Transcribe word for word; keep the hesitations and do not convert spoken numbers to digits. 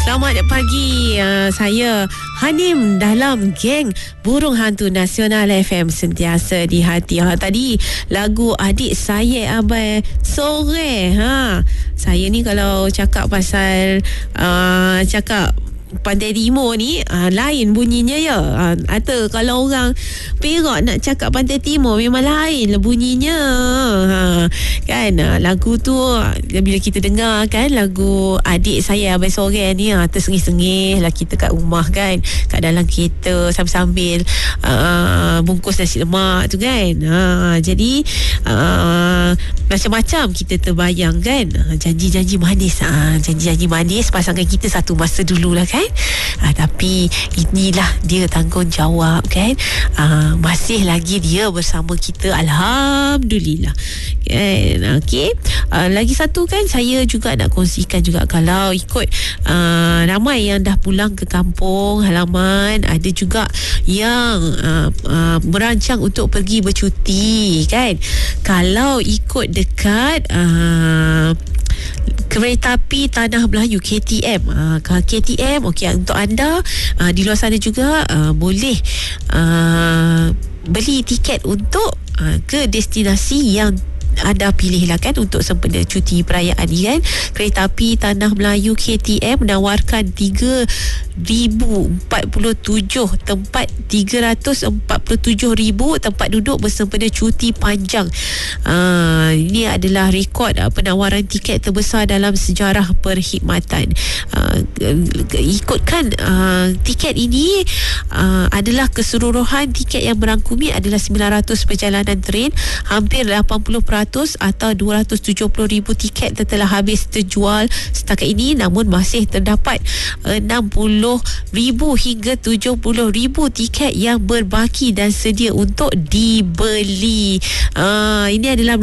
Selamat pagi, uh, saya Hanim dalam geng Burung Hantu Nasional F M, sentiasa di hati. Ha, tadi lagu Adik Saya Abai Sore. Ha, saya ni kalau cakap pasal uh, cakap Pantai Timur ni uh, lain bunyinya ya. Uh, atau kalau orang Perak nak cakap Pantai Timur memang lain lah bunyinya. Ha, kan uh, lagu tu uh, bila kita dengar kan lagu Adik Saya Abai Sore ni uh, tersengih-sengih lah kita kat rumah kan, kat dalam kereta sambil-sambil uh, bungkus nasi lemak tu kan. Uh, jadi uh, macam-macam kita terbayang kan, uh, janji-janji manis, uh, janji-janji manis pasangan kita satu masa dulu lah kan. Ha, tapi inilah dia tanggungjawab kan. Ha, masih lagi dia bersama kita, alhamdulillah kan. Okey, ha, lagi satu kan saya juga nak kongsikan juga, kalau ikut uh, ramai yang dah pulang ke kampung halaman, ada juga yang uh, uh, merancang untuk pergi bercuti kan. Kalau ikut dekat uh, kereta api Tanah Melayu K T M, uh, K T M okey, untuk anda uh, di luar sana juga uh, boleh uh, beli tiket untuk uh, ke destinasi yang anda pilih lah kan untuk sempena cuti perayaan ni kan. Kereta api Tanah Melayu K T M menawarkan tiga ribu empat puluh tujuh tempat, tiga ratus empat puluh tujuh ribu tempat duduk bersempena cuti panjang. Uh, ini adalah rekod uh, penawaran tiket terbesar dalam sejarah perkhidmatan. Uh, ikutkan uh, tiket ini uh, adalah keseluruhan tiket yang merangkumi adalah sembilan ratus perjalanan train, hampir lapan puluh peratus atau dua ratus tujuh puluh ribu tiket telah habis terjual setakat ini, namun masih terdapat enam puluh ribu hingga tujuh puluh ribu tiket yang berbaki dan sedia untuk dibeli. Uh, ini adalah